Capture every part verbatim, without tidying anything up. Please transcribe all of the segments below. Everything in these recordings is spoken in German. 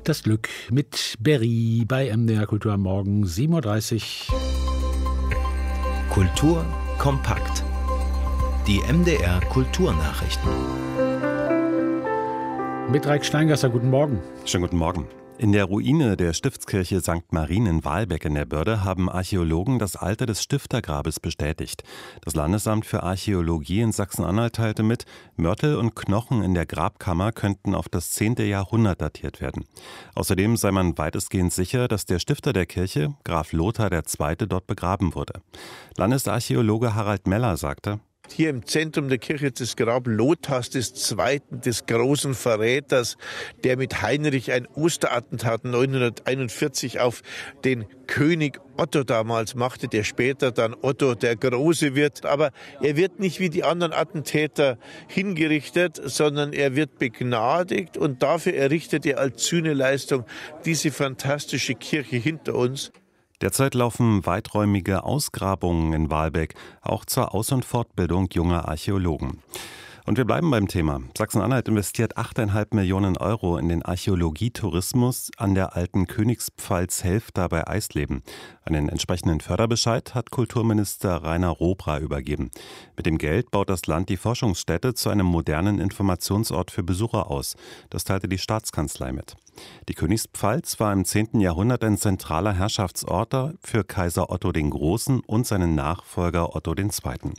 das Glück mit Berry bei M D R Kultur am Morgen, sieben Uhr dreißig. Kultur kompakt. Die M D R Kulturnachrichten. Mit Reik Steingasser, guten Morgen. Schönen guten Morgen. In der Ruine der Stiftskirche Sankt Marien in Wahlbeck in der Börde haben Archäologen das Alter des Stiftergrabes bestätigt. Das Landesamt für Archäologie in Sachsen-Anhalt teilte mit, Mörtel und Knochen in der Grabkammer könnten auf das zehnte Jahrhundert datiert werden. Außerdem sei man weitestgehend sicher, dass der Stifter der Kirche, Graf Lothar der Zweite., dort begraben wurde. Landesarchäologe Harald Meller sagte: Hier im Zentrum der Kirche ist das Grab Lothars des Zweiten, des großen Verräters, der mit Heinrich ein Osterattentat neunhunderteinundvierzig auf den König Otto damals machte, der später dann Otto der Große wird. Aber er wird nicht wie die anderen Attentäter hingerichtet, sondern er wird begnadigt und dafür errichtet er als Sühneleistung diese fantastische Kirche hinter uns. Derzeit laufen weiträumige Ausgrabungen in Wahlbeck, auch zur Aus- und Fortbildung junger Archäologen. Und wir bleiben beim Thema. Sachsen-Anhalt investiert acht Komma fünf Millionen Euro in den Archäologietourismus an der alten Königspfalz-Helfta bei Eisleben. Einen entsprechenden Förderbescheid hat Kulturminister Rainer Robra übergeben. Mit dem Geld baut das Land die Forschungsstätte zu einem modernen Informationsort für Besucher aus. Das teilte die Staatskanzlei mit. Die Königspfalz war im zehnten Jahrhundert ein zentraler Herrschaftsort für Kaiser Otto den Großen und seinen Nachfolger Otto den Zweiten.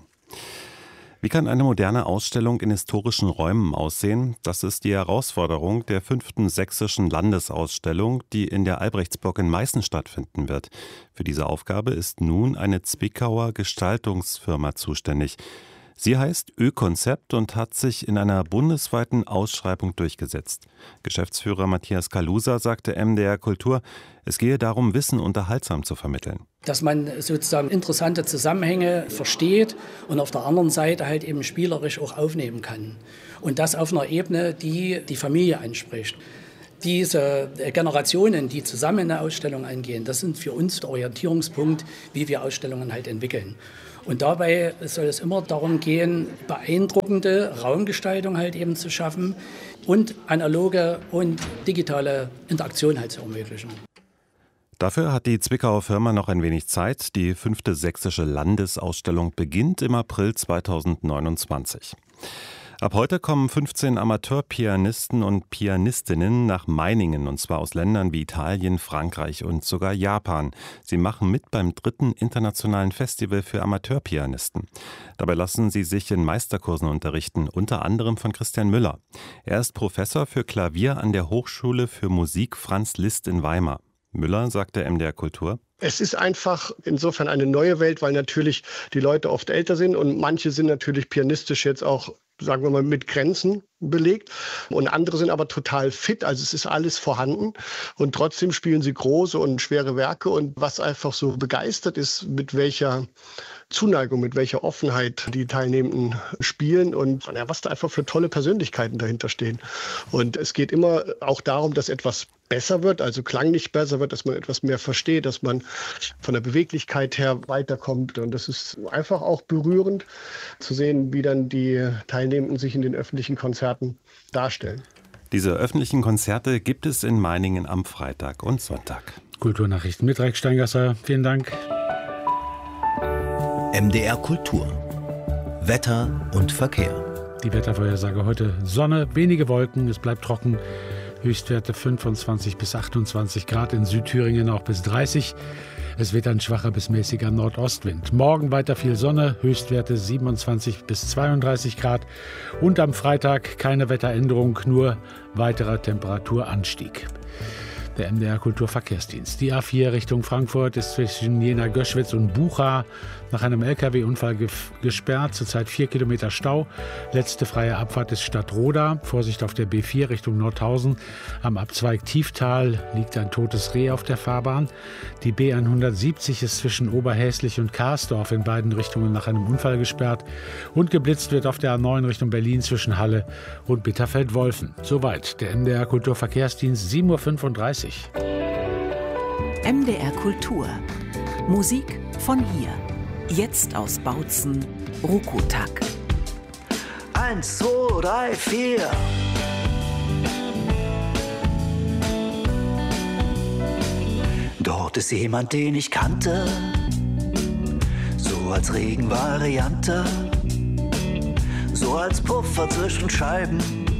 Wie kann eine moderne Ausstellung in historischen Räumen aussehen? Das ist die Herausforderung der fünften sächsischen Landesausstellung, die in der Albrechtsburg in Meißen stattfinden wird. Für diese Aufgabe ist nun eine Zwickauer Gestaltungsfirma zuständig. Sie heißt Ö-Konzept und hat sich in einer bundesweiten Ausschreibung durchgesetzt. Geschäftsführer Matthias Kalusa sagte M D R Kultur, es gehe darum, Wissen unterhaltsam zu vermitteln. Dass man sozusagen interessante Zusammenhänge versteht und auf der anderen Seite halt eben spielerisch auch aufnehmen kann. Und das auf einer Ebene, die die Familie anspricht. Diese Generationen, die zusammen in eine Ausstellung eingehen, das sind für uns der Orientierungspunkt, wie wir Ausstellungen halt entwickeln. Und dabei soll es immer darum gehen, beeindruckende Raumgestaltung halt eben zu schaffen und analoge und digitale Interaktion halt zu ermöglichen. Dafür hat die Zwickauer Firma noch ein wenig Zeit. Die fünfte sächsische Landesausstellung beginnt im April zweitausendneunundzwanzig. Ab heute kommen fünfzehn Amateurpianisten und Pianistinnen nach Meiningen, und zwar aus Ländern wie Italien, Frankreich und sogar Japan. Sie machen mit beim dritten internationalen Festival für Amateurpianisten. Dabei lassen sie sich in Meisterkursen unterrichten, unter anderem von Christian Müller. Er ist Professor für Klavier an der Hochschule für Musik Franz Liszt in Weimar. Müller sagte M D R Kultur: Es ist einfach insofern eine neue Welt, weil natürlich die Leute oft älter sind und manche sind natürlich pianistisch jetzt auch, sagen wir mal, mit Grenzen belegt und andere sind aber total fit, also es ist alles vorhanden und trotzdem spielen sie große und schwere Werke und was einfach so begeistert ist, mit welcher Zuneigung, mit welcher Offenheit die Teilnehmenden spielen und ja, was da einfach für tolle Persönlichkeiten dahinter stehen. Und es geht immer auch darum, dass etwas besser wird, also klanglich besser wird, dass man etwas mehr versteht, dass man von der Beweglichkeit her weiterkommt. Und das ist einfach auch berührend zu sehen, wie dann die Teilnehmenden sich in den öffentlichen Konzerten darstellen. Diese öffentlichen Konzerte gibt es in Meiningen am Freitag und Sonntag. Kulturnachrichten mit Reik Steingasser. Vielen Dank. M D R Kultur. Wetter und Verkehr. Die Wettervorhersage heute: Sonne, wenige Wolken, es bleibt trocken. Höchstwerte fünfundzwanzig bis achtundzwanzig Grad, in Südthüringen auch bis dreißig. Es wird ein schwacher bis mäßiger Nordostwind. Morgen weiter viel Sonne, Höchstwerte siebenundzwanzig bis zweiunddreißig Grad. Und am Freitag keine Wetteränderung, nur weiterer Temperaturanstieg. Der M D R Kulturverkehrsdienst. Die A vier Richtung Frankfurt ist zwischen Jena-Göschwitz und Bucha nach einem L K W-Unfall gesperrt. Zurzeit vier Kilometer Stau. Letzte freie Abfahrt ist Stadtroda. Vorsicht auf der B vier Richtung Nordhausen. Am Abzweig Tieftal liegt ein totes Reh auf der Fahrbahn. Die B hundertsiebzig ist zwischen Oberhäslich und Karsdorf in beiden Richtungen nach einem Unfall gesperrt. Und geblitzt wird auf der A neun Richtung Berlin zwischen Halle und Bitterfeld-Wolfen. Soweit der M D R Kulturverkehrsdienst, sieben Uhr fünfunddreißig. M D R Kultur. Musik von hier. Jetzt aus Bautzen, Rukotak. Eins, zwei, drei, vier. Dort ist jemand, den ich kannte, so als Regenvariante, so als Puffer zwischen Scheiben,